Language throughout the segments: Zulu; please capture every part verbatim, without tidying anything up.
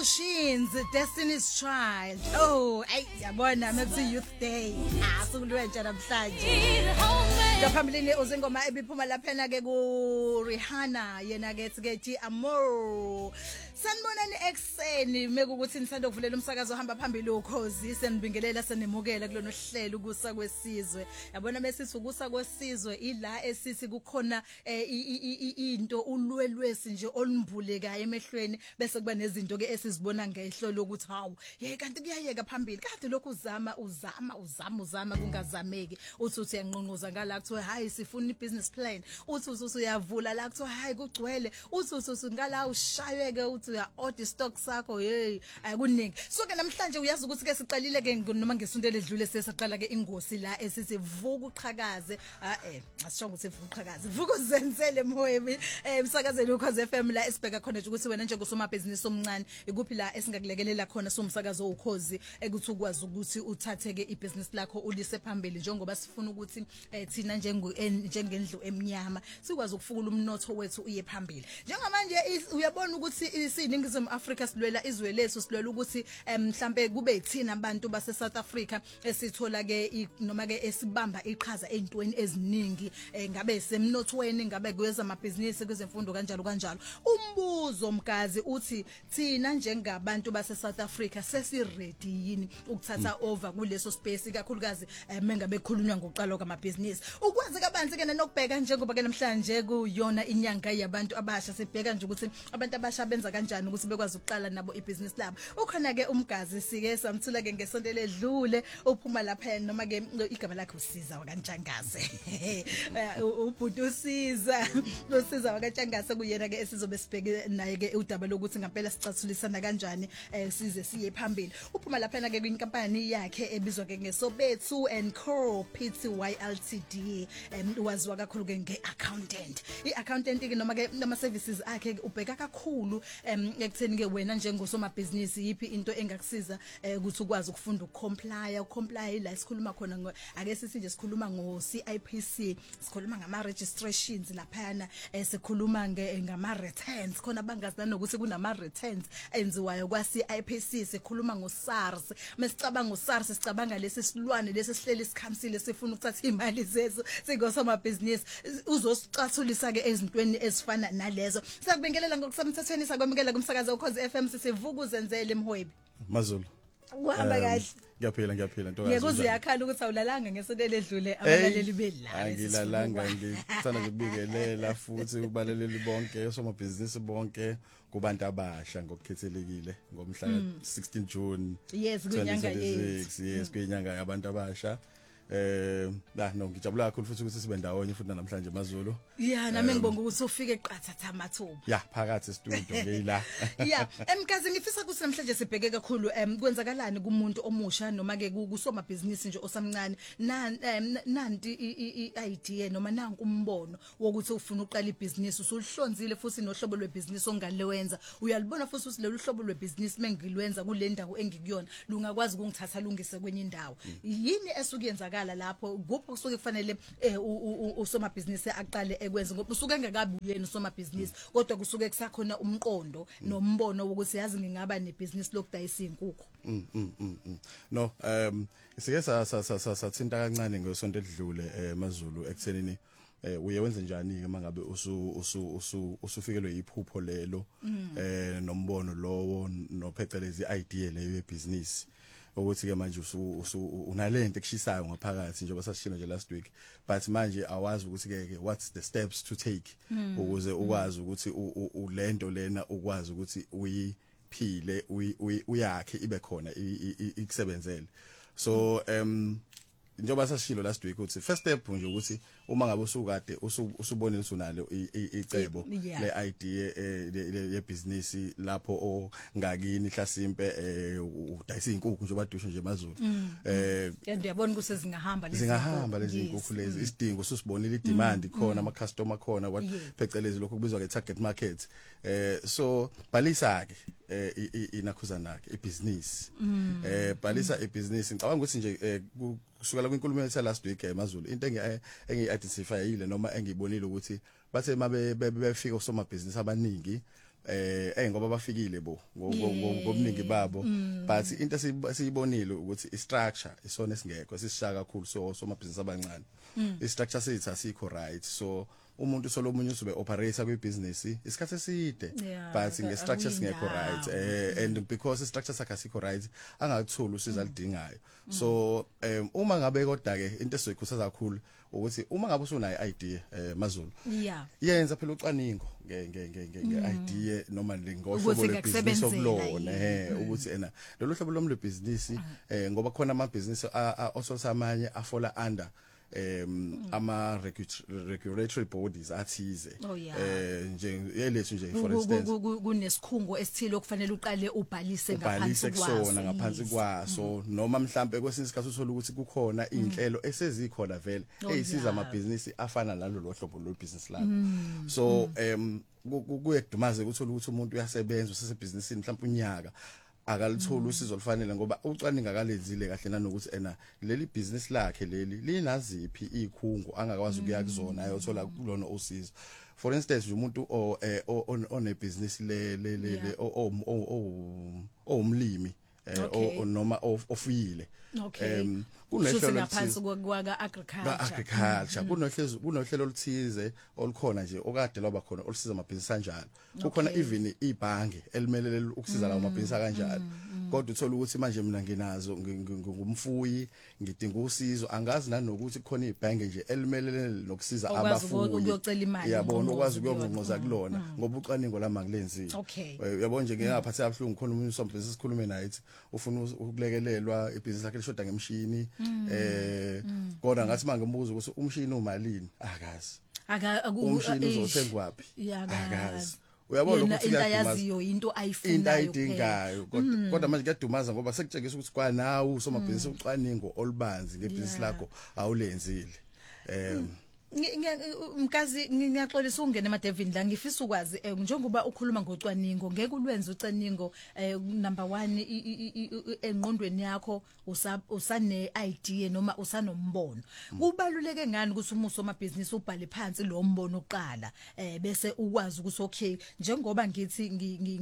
Machines, Destiny's Child. Oh, hey, yabona mekuthi Youth Day. Ah, sukulwentsha namhlanje. Ngaphambilini uzingoma ebiphuma laphena ke ku Rihanna yena ke ethi Amor. Sanibonani ekseni mekuthi nisanda kuvulela umsakazo ohamba phambili ukhozi senibingelela senemukela kulona hlelo ukusa kwesizwe. Yabona besithi ukusa kwesizwe ila esithi kukhona into ulwelwesi nje olumbulekayo emehlweni bese kuba nezinto ke esizibona ngehlolo ukuthi hawu ye kanti kuyayeka phambili kade lokhu uzama uzama uzama uzama kungazameki uthi uthi yanqonqoza ngala kuthiwe hayi sifuna ibusiness plan uthi uthi uyavula la kuthiwe hayi kugcwele uthi uthi ngala ushayeke uthi uya order stock sakho hey akuningi so ke namhlanje uyazi ukuthi ke siqalile ke noma ngesonto ledlule sesaqala ke ingosi la esithi vuka uqhakaze a eh asisho ukuthi vuka uqhakaze vuka uzenzele moyebi emsakazeni ukhoze F M la esibheka khona nje ukuthi wena nje kusomabhizinisi omncane ikuphi la esingakulekelela khona somsakazo ukhozi ekuthi ukwazi ukuthi uthatheke ibusiness lakho ulise phambili njengoba sifuna ukuthi thina njengo njengendlu emnyama sikwazi ukufukula umnotho wethu uye phambili njengamanje uyabona ukuthi isiningizimu Africa silwela izwe lethu silwela ukuthi mhlambe kube yithina abantu base South Africa esithola ke noma ke esibamba iqhaza ezintweni eziningi ngabe semnothweni ngabe kweza amabhizinisi kwezemfundo kanjalo kanjalo umbuzo mkazi uthi thina njengabantu base South Africa sesi ready yini ukuthatha over kuleso space kakhulukazi mengabe ekhulunywa ngokuqala kwamabhizinisi ukwazi kabanzi ke nokubheka njengoba ke namhlanje kuyona inyanga yabantu abasha sibheka nje ukuthi abantu abasha benza kanjani ukuthi bekwazi ukuqala nabo ibusiness labo ukhona ke umgazi sike samthula ke ngesonto ledlule uphuma lapha noma ke igama lakhe usiza wakanjangaze ubhuti usiza usiza wakanjangaze kuyena ke esizobe sibheke naye ke udaba lokuthi ngempela sicathulisana kanjani size siye phambili uphuma lapha ke kwinkampani yakhe ebizwa ke ngeSobethu and Co Pty Ltd waziwa kakhulu ke ngeaccountant iaccountant ke noma ke ama services akhe ubheka kakhulu ekutheni ke wena njengosomabhizinisi yipi into engakusiza ukuthi ukwazi ukufunda ukucomply ucomply la sikhuluma khona ake sithi nje sikhuluma ngo C I P C sikhuluma ngama registrations laphana sikhuluma ngama returns khona bangazana ukuthi kunama returns enziwayo kwa C I P C sikhuluma ngo SARS mesicabanga ngo SARS sicabanga lesi silwane lesi sihleli sikhamsile sifuna ukuthatha imali zethu singosomabhizinisi uzosicathulisa ke ezintweni ezifana nalezo sakubingelela ngokusemthethweni sakwamukela kumsakazo ukhozi F M sivuka uzenzele emhwebi Mazulu uhamba kahle ngiyaphila ngiyaphila ntokazi ngekuze yakhala ukuthi awulalanga ngesonto ledlule abalaleli belala angilalanga ngithanda ukubingelela futhi ubaleleli bonke somabhizinisi bonke kubantu abasha ngokukhethelekile ngomhla sixteen June yes kunyanga yethu yes kunyanga yabantu abasha eh la no ngijabula kakhulu futhi ukuthi sibe ndawonye futhi namhlanje Mazulu yeah nami ngibonga ukuthi ufike eqathatha amathuba yeah phakathi studio ngeyila yeah emkazi ngifisa ukuthi namhlanje sibheke kakhulu em kwenzakalani kumuntu omusha noma ke kusomabhizinisi nje osamncane nanti i-idea noma nanku umbono wokuthi ufuna uqala ibusiness usuhlonzile futhi nohlobo lwebusiness ongalewenza uyalibona futhi ukuthi lolu hlobo lwebusiness mengilwenza kule ndawo engikuyona lungakwazi ukungithatha lungise kwenye indawo yini esukuyenza lapho kupho kusuke kufanele usomabhizinisi aqale ekwenza ngoba usuke engakabi uyena usomabhizinisi kodwa kusuke kusakhona umqondo nombono wokuthi yazi ngingaba nebusiness lokudayisa inkukhu mm mm no um sike sa sathinta kancane ngesonto edlule Mazulu ekuthenini eh uye wenze njani ke mangabe usu usu usufikelwe iphupho lelo eh nombono lowo nophecelezi idea leyo yebusiness ukuthi ke manje usu unalento ekushisayo ngaphakathi njengoba sasishilo nje last week but manje awazi ukuthi ke what's the steps to take ukuze ukwazi ukuthi ulento lena ukwazi ukuthi uyiphile uyakhe ibe khona ikusebenzele so um njengoba sasishilo last week uthi first step nje ukuthi uma ngabe usukade usubonile usunalo icebo le idea le business lapho ongakini hlasimpe udayisa inkukhu nje badusho nje Mazulu eh ngiyabona ukuthi zingahamba lezi zingahamba lezi inkukhu lezi isidingo susibonile idemand khona ama customer khona phecelezi lokho kubizwa ke target market eh so balisa ke inakhuza nakhe ibusiness eh balisa ibusiness ngicabanga ukuthi nje kusukela kwinkulumo yethu last week Mazulu into engi engi identify yile noma engibonile ukuthi bathe mabe befika osomabhizinisi abaningi eh eh ngoba bafikile bo ngomningi babo but into siyibonile ukuthi i structure isona esingekho sisishaka kakhulu so somabhizinisi abancane i structure sethu asikho right so umuntu solomunye usube operator kwi business isikhathi eside but nge structure singekho right eh and because i structure sakhe asikho right angakuthula usiza lidingayo so um uma ngabe kodwa ke into esizoyikhuthaza kakhulu ukuthi uma ngabe usunayo idea eh Mazulu yeah yenza phela ucwaningo nge nge nge nge idea noma ngohlobo le business okulona eh ukuthi ena lolu hlobo lomle business eh ngoba khona ama business ososamanye afola under um ama regulatory bodies athize eh nje yelethu nje for instance kunesikhungo esithile okufanele uqale ubhalise ngaphansi kwaso ngaphansi kwaso noma mhlambe kwesinye isikhathi uthola ukuthi kukhona inhlelo esezikhona vele ezisiza ama business afana nalolu hlobo lo business lakho so um kuyedumaze ukuthola ukuthi umuntu uyasebenza usesebhizinisini mhlawumbe unyaka akalithola usizo olufanele ngoba ucwaninga akalenzile kahle nanokuthi ena leli business lakhe leli linaziphi ikhungu angakwazi ukuya kuzona ayothola kulona usizo for instance umuntu o one business le le le o umlimi o noma ofuyile um kunohlelo ngaphansi kwaka agriculture agriculture kunohlelo kunohlelo oluthize olukhona nje okade loba khona olusiza amabhizinisi kanjalo kukhona even ibhange elimelele ukusiza lawo mabhizinisi kanjalo kodwa uthola ukuthi manje mina nginazo ngumfuyi ngidinga usizo angazi nanokuthi kukhona ibhange nje elimelele nokusiza abafuyi yabona ukwazi ukuyongqoza kulona ngoba ucwaningo lama ngilenzile yabona nje ngiyaphatha abhlungu khona umuntu sombhizinisi sikhulume naye ethi ufuna ukulekelelwa ibhizinisi lakhe lishoda ngemshini eh kodwa ngathi manje ngibuza ukuthi umshini umalini akazi aka umshini uzothengwa wapi akazi uyabona ukuthi uyayaziyo into ayifunayo into ayidingayo kodwa kodwa manje kuyadumaza ngoba sekutshengisa ukuthi kwa nawe usomabhizinisi ucwaningo olubanzi ngebhizinisi lakho awulenzile em Mkazi ngiyaxolisa ungene emadevini la ngifisa ukwazi njengoba ukhuluma ngocwaningo ngeke ulwenze ucwaningo number one engqondweni yakho usane idea noma usanombono kubaluleke ngani ukuthi umuso wamabhizinisi ubhale phansi lo mbono oqala bese ukwazi ukuthi okay njengoba ngithi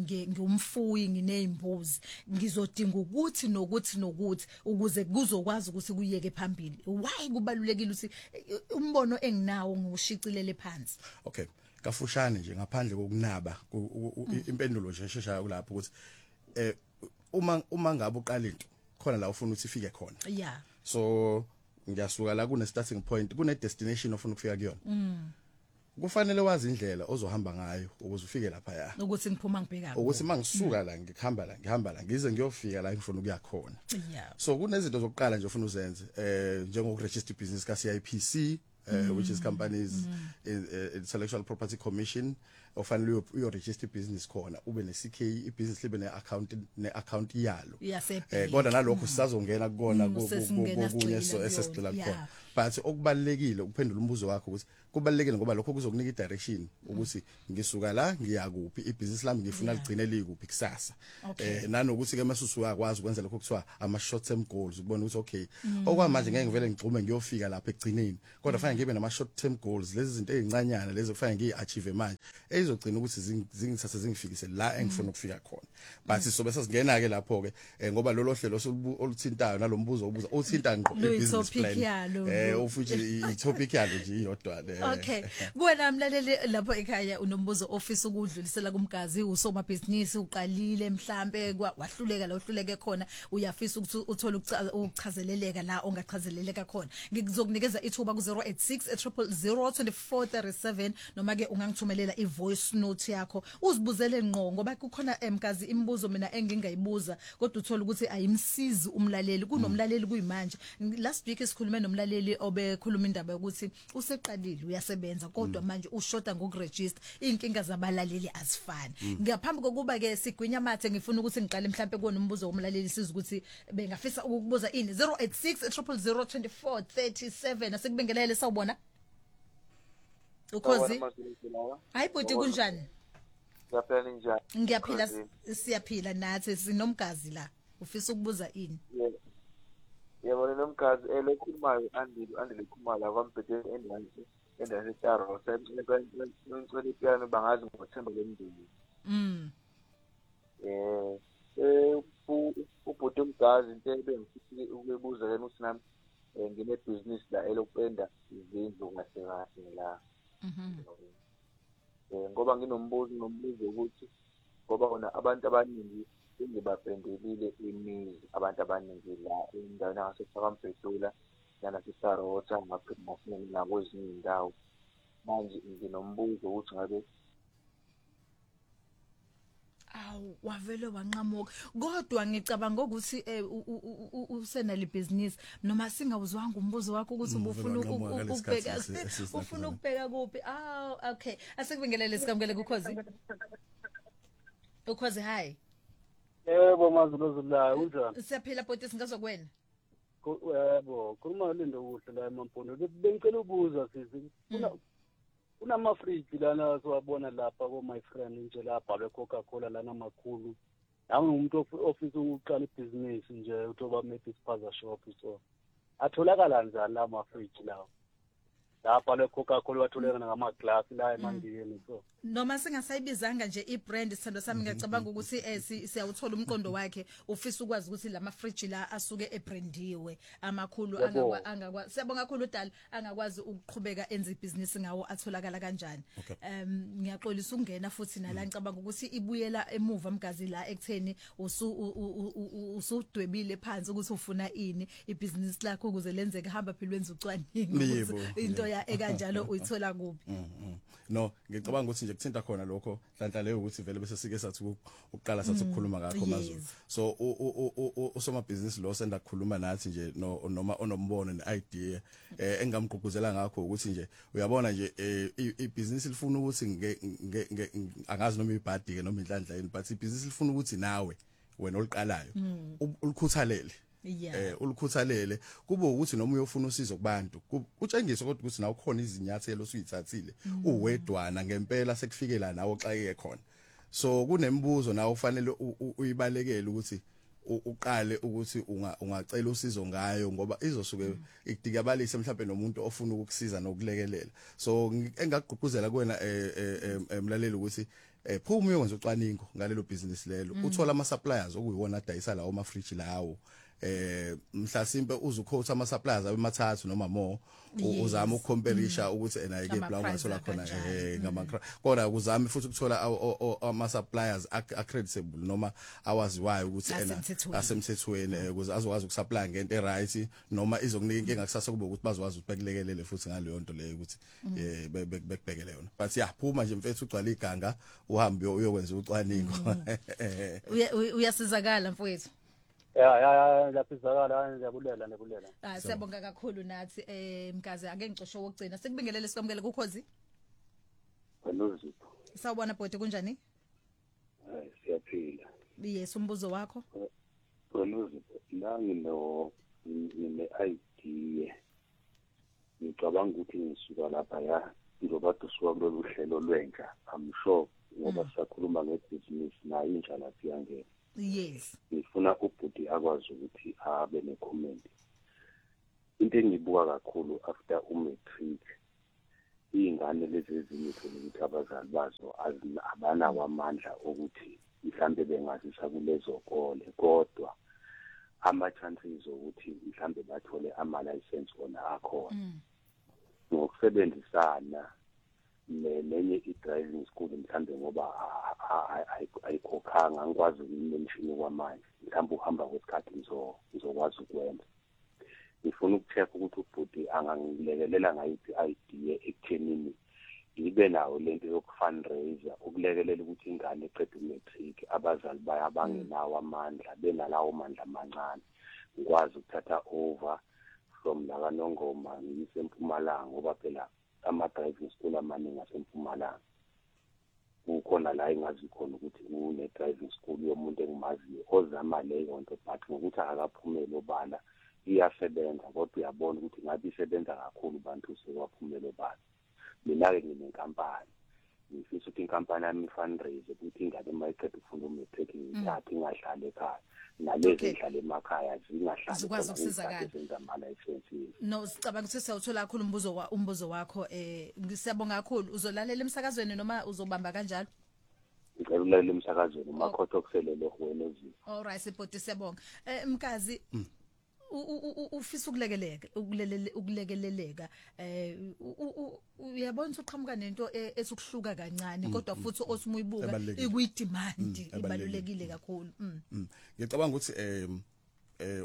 ngumfuyi nginezimbuzi ngizodinga ukuthi nokuthi nokuthi ukuze kuzokwazi ukuthi kuyeke phambili why kubalulekile ukuthi umbono nawo ngishicilele phansi okay kafushane nje ngaphandle kokunaba impendulo nje esheshayo kulapho ukuthi eh uma uma ngabe uqala into khona la ufuna ukuthi ifike khona yeah so ngiyasuka la kune starting point kune destination ofuna ukufika kuyona mm kufanele wazi indlela ozohamba ngayo ukuze ufike lapha ya ukuthi ngiphuma ngibheka ukuthi mangisuka la ngihamba la ngihamba la ngize ngiyofika la ngifuna ukuya khona yeah so kunezinto zokuqala nje ufuna uzenze eh njengo register business ka C I P C Uh, mm. which is companies mm. in, uh, Intellectual Property Commission ofanele uyo register business khona ube ne C K I business libe ne account ne account yalo eh kodwa nalokho sizazongena kukona kokunye so esesicela khona but okubalekile ukuphendula umbuzo wakho ukuthi kubalekile ngoba lokho kuzokunika i-direction ukuthi ngisuka la ngiya kuphi ibusiness lami ngifuna ligcine likuphi kusasa eh nanokuthi ke masusu uyakwazi ukwenza lokho kuthiwa ama short term goals ukubona ukuthi okay okwamanje ngeke ngivele ngigcume ngiyofika lapha egcineni kodwa fanele ngibe nama short term goals lezi zinto ezincanyana lezi kufanele ngiachieve manje ezogcina ukuthi zingithathe zingifikise la engifuna ukufika khona but sobe sasingena ke lapho ke ngoba lolo hlelo oluthintayo nalombuzo obuza uthinta ngqo business plan eh ufuthi i-topic yalo nje iyodwa le okay kuwena mlaleli lapho ekhaya unombuzo office ukudlulisela kumgazi usomabhizinisi uqalile mhlambe wahluleka la uhluleke khona uyafisa ukuthi uthole ukuchazeleleka la ongachazeleleka khona ngizokunikeza ithuba ku zero eight six zero zero zero two four three seven noma ke ungangithumelela i-voice note yakho uzibuzele ngqo ngoba kukhona emkazi imibuzo mina engingayibuza kodwa uthola ukuthi ayimsizi umlaleli kunomlaleli kuyimanje last week sikhulume nomlaleli obekhuluma indaba yokuthi useqalile uyasebenza kodwa manje ushoda ngokuregister inkinga zabalaleli azifani ngaphambi kokuba ke sigwinya mathe ngifuna ukuthi ngiqale mhlambe kona umbuzo womlaleli siza ukuthi bengafisa ukukubuza ini zero eight six zero zero zero two four three seven asikubingelele sawubona ukhozi hayi bhuti kunjani Siyaphila njani ngiyaphila siyaphila nathi sinomgazi la ufisa ukubuza ini yebo nomgazi elekhulumayo andile andile khumala kwambethe endlini endase Taro sebenza piano bangazi ngothemba lemndeni Mm. Eh eh ubhuti umgazi into ebengifisa ukubuza yena ukuthi nami ngine business la elopenda izindlu kahle kahle la. Mhm. Eh ngoba nginombuzo nombuzo ukuthi ngoba bona abantu abaningi ingibapendelile imizi abantu abaningi la endaweni yaseShakampedula yana siSarota ngaphakathi nakwezinye indawo manje nginombuzo ukuthi ngabe awu wavele wanqamuka kodwa ngicabanga ukuthi usenale business noma singawuzwanga umbuzo wakho ukuthi ubufuna ukubheka ufuna ukubheka kuphi ah okay asekubingelele sikamukele kuKhozi uKhozi hi yebo mazulu zulayo unjani siyaphila bhodisi ngazokwena yebo khuluma lindo kuhle la eMampondo bengicela ubuza sisi kuna kunama fridge lana siwabona lapha ko my friend nje lapha be Coca-Cola lana makhulu nami umuntu ofisa ukuqala ibusiness nje uthoba maybe spaza shop so atholakala njani la ma fridge lawo lapha le Coca-Cola watholeka ngama glass la eMandiyeni so noma singasayibizanga nje ibrand sithando sami ngiyacabanga ukuthi eh siyawuthola umqondo wakhe ufisa ukwazi ukuthi lama fridge la asuke ebrandiwe amakhulu angakwa angakwa siyabonga kakhulu udala angakwazi ukuqhubeka enze ibusiness ngawo atholakala kanjani um ngiyaxolisa ukungena futhi nala ngicabanga ukuthi ibuyela emuva mgazi la ekutheni usu usudwebile phansi ukuthi ufuna ini ibusiness lakho ukuze lenzeke hamba phela wenza ucwaningo into ya ekanjalo uyithola kuphi no ngicabanga ukuthi nje kuthinta khona lokho hlanhla leyo ukuthi vele bese sike sathi ukuqala sathi ukukhuluma ngakho mazulu so usoma business lo senda kukhuluma nathi nje noma onombono ne-idea eh engamgqugquzela ngakho ukuthi nje uyabona nje ibusiness lifuna ukuthi angazi noma ibhadi ke noma inhlanhla yini but ibusiness lifuna ukuthi nawe wena oliqalayo ulikhuthalele eh ulikhuthalele kube ukuthi noma uyofuna usizo kubantu utshengise kodwa ukuthi nawe khona izinyathelo osuyithathile uwedwana ngempela sekufikela nawe xakeke khona so kunembuzo nawe ufanele uyibalekele ukuthi uqale ukuthi ungacela usizo ngayo ngoba izosuke ikudikabalise mhlawumbe nomuntu ofuna ukukusiza nokulekelela so engagqugquzela kuwena emlaleli ukuthi eh phuma uyokwenza ucwaningo ngalelo business lelo uthola ama suppliers okuyiwona adayisa lawo ama fridge lawo eh mhlasimpe uzukhotha ama suppliers abemathathu noma more uzama ukucomparisa ukuthi ena ke bla ungathola khona eh ngama kodwa uzama futhi ukuthola ama suppliers accreditable noma awaziwayo ukuthi ena asemthethweni ukuze azokwazi ukusupply ngento eright noma izokunika inkinga kusasa kube ukuthi bazokwazi ukuthi bekulekelele futhi ngaleyo nto leyo ukuthi eh bekubhekele yona but yeah phuma nje mfethu ugcwala iganga uhambe uyokwenza ucwaningo uyasizakala mfowethu ya ya laphisakala ngiyabulela nebulela ah siyabonga kakhulu nathi eh mkazi ake ngicosho wokugcina sikubingelele sikwamukele kuKhozi Kanozi sawubona bhodi kunjani hayi siyaphila yes umbuzo wakho Kanozi la ngino ngine idea ngicabanga ukuthi ngisuka lapha ya njengoba dusuka kulolu hlelo lwentsha I'm sure ngoba siyakhuluma ngebusiness nayo intsha lapha yangena yes ngifuna ubhuti akwazi ukuthi abe necomment into engibuka kakhulu after umatric ingane lezi ezinye ukuthi abazali bazo abana kwamandla ukuthi mhlambe bengazisa kulezo kole kodwa ama chances ukuthi mhlambe bathole ama license ona akhona ngokusebenzisana nenye i-driving school mhlambe ngoba ayikhokhanga ngikwazi ukumention kwamanje mhlambe uhamba kwesikhathi ngizokwazi ukwenza ngifuna ukucheck ukuthi ubhuti angangilekelela ngayiphi idea ekuthenini ibe nawo lento yokufundraiser ukulekelela ukuthi ingane eqeda umatric abazali baya bangenawo amandla benalawo mandla amancane ngikwazi ukuthatha over from la kaNongoma ngisempumalanga ngoba phela ama driving school amaningi asempumalanga ukhona la engazi khona ukuthi une driving school yomuntu engimaziyo ozama leyo nto but ngokuthi akaphumele obala iyasebenza kodwa uyabona ukuthi ngabe isebenza kakhulu bantu sekwaphumele obala mina ke nginenkampani ngifisa ukuthi inkampani yami fundraise ukuthi ingane mayiqeda ukufunda umatric ngithathe ingahlali ekhaya nalezi ehlala emakhaya zingahlali zikwazi ukusizakala senza ama licenses no sicabanga ukuthi siyawuthola kakhulu umbuzo wa umbuzo wakho eh siyabonga kakhulu uzolalela emsakazweni noma uzobamba kanjalo ngicela ulalele emsakazweni umakhotho okuselele wena ezini. All right sibhodi siyabonga. Eh mkazi ufisa ukulekeleka ukulelele ukulekeleleka eh uyabona ukuthi uqhamuka nento esukuhluka kancane kodwa futhi osumuyibuka ikuyidemand ibalulekile kakhulu. Ngicabanga ukuthi eh eh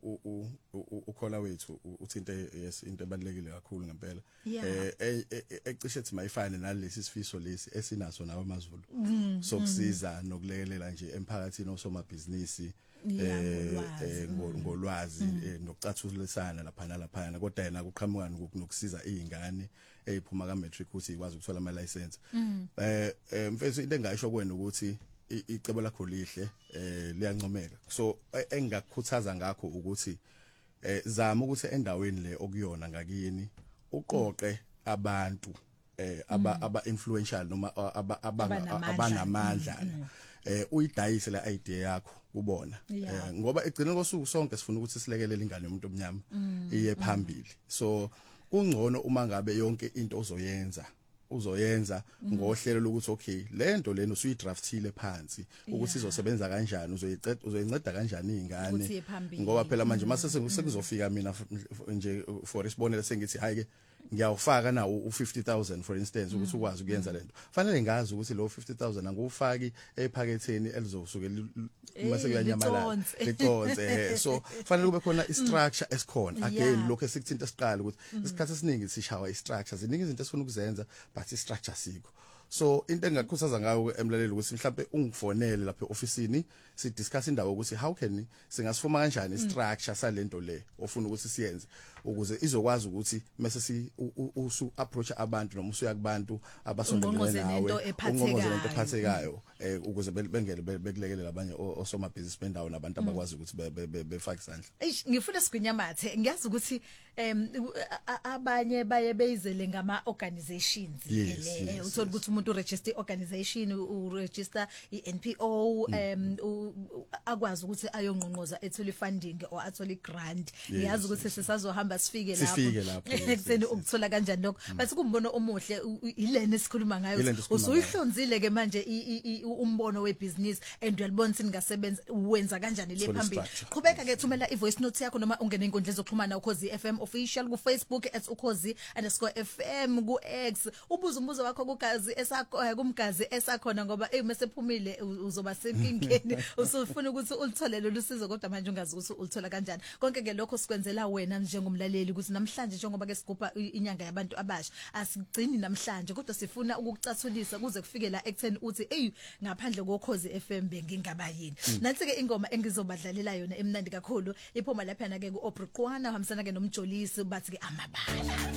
ukhola wethu uthinte yes into ebalekile kakhulu ngempela eh ecishe ethi mayifane nalesi sifiso lesi esinaso nawe amaZulu sokusiza nokulekelela nje emphakathini osomabhizinisi eh ngolwazi nokucathulisana lapha nalapha kodwa yena kuqhamuka nokusiza izingane eziphuma ka matric ukuthi ikwazi ukuthola ama license eh mfethu into engasho kwena ukuthi icebo lakho lihle eh liyancomeka so engakukhuthaza ngakho ukuthi eh zama ukuthi endaweni le okuyona ngakini uqoqe abantu eh aba aba influential noma abanamandla eh uyidayise la idea yakho kubona ngoba egcina kosuku sonke sifuna ukuthi silekelele ingane yomuntu omnyama iye phambili so kungcono uma ngabe yonke into ozoyenza uzoyenza ngohlelo lokuthi okay lento lena usuyidraftile phansi ukuthi izosebenza kanjani uzoyinceda uzoyinceda kanjani izingane ngoba phela manje mase sekuzofika mina nje for isibonelo sengithi hayi ke ngiyawufaka na u fifty thousand for instance ukuthi ukwazi ukuyenza lento fanele ngazi ukuthi lo fifty thousand angufaki ephaketheni elizosuke mase kuyanyamalala liconze so fanele kube khona istructure esikhona again lokho esikuthinta siqala ukuthi isikhathi esiningi sishawa istructure ziningi izinto esifuna ukuzenza but istructure sikho so into engakukhuthaza ngayo emlaleli ukuthi mhlawumbe ungifonele lapha eofisini si discuss indawo ukuthi how can singasifuma kanjani istructure salento le ofuna ukuthi siyenze ukuze izokwazi ukuthi mase si usu approach abantu noma usuya kubantu abasondelene nawe ungqongqoze lento ephathekayo eh ukuze bengele bekulekelela abanye osomabhizinisi bendawo nabantu abakwazi ukuthi befake isandla. Eish ngifuna sigwinyamathe ngiyazi ukuthi em abanye baye beyizele ngama organizations le uthola ukuthi umuntu uregister organization uregister iN P O em akwazi ukuthi ayongqongqoza ethole funding or athole grant ngiyazi ukuthi sisazohamba sifike lapho ekseni ukuthola kanjani lokho bathi kumbono omuhle ilene esikhuluma ngayo usuyihlonzile ke manje umbono webusiness and uyalibona ukuthi ningasebenza wenza kanjani le phambili qhubeka ke thumela ivoice note yakho noma ungene inkundla zokuxhumana ukhozi F M official ku Facebook at ukhozi underscore F M ku X ubuza umbuzo wakho kugazi esakho kumgazi esakhona ngoba emesephumile uzoba senkingeni usufuna ukuthi ulitholele lusizo kodwa manje ungazi ukuthi ulithola kanjani konke ke lokho sikwenzela wena njengomlaleli ukuthi namhlanje njengoba ke sigubha inyanga yabantu abasha asigcini namhlanje kodwa sifuna ukukucathulisa kuze kufike la ekutheni uthi hey ngaphandle kokhozi F M bengingaba yini nathi ke ingoma engizobadlalela yona emnandi kakhulu iphuma lapha na ke ku Aubrey Qwana uhambisana ke nomjolisi bathi ke amabala